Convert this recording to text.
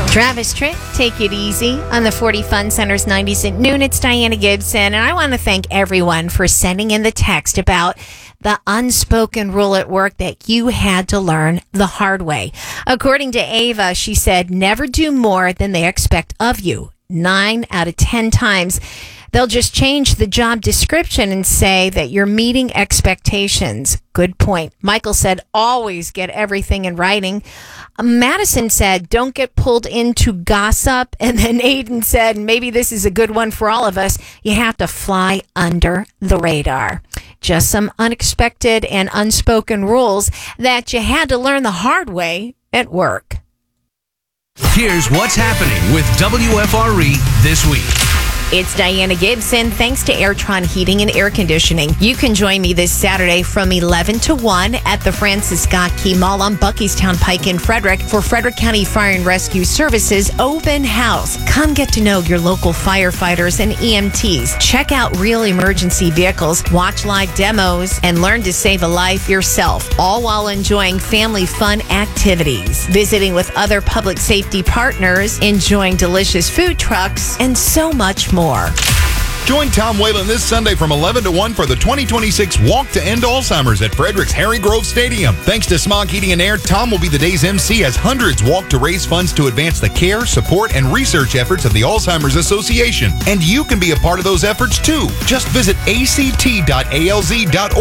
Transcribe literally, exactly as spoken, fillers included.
Travis Tritt, take it easy on the forty Fun Center's nineties at noon. It's Diana Gibson, and I want to thank everyone for sending in the text about the unspoken rule at work that you had to learn the hard way. According to Ava, she said, never do more than they expect of you. Nine out of ten times, they'll just change the job description and say that you're meeting expectations. Good point. Michael said, always get everything in writing. Madison said, don't get pulled into gossip. And then Aiden said, maybe this is a good one for all of us. You have to fly under the radar. Just some unexpected and unspoken rules that you had to learn the hard way at work. Here's what's happening with W F R E this week. It's Diana Gibson. Thanks to Airtron Heating and Air Conditioning. You can join me this Saturday from eleven to one at the Francis Scott Key Mall on Buckystown Pike in Frederick for Frederick County Fire and Rescue Services Open House. Come get to know your local firefighters and E M Ts. Check out real emergency vehicles, watch live demos, and learn to save a life yourself, all while enjoying family fun activities, visiting with other public safety partners, enjoying delicious food trucks, and so much more. More. Join Tom Whalen this Sunday from eleven to one for the twenty twenty-six Walk to End Alzheimer's at Frederick's Harry Grove Stadium. Thanks to Smog Heating and Air, Tom will be the day's M C as hundreds walk to raise funds to advance the care, support, and research efforts of the Alzheimer's Association. And you can be a part of those efforts too. Just visit A C T dot A L Z dot org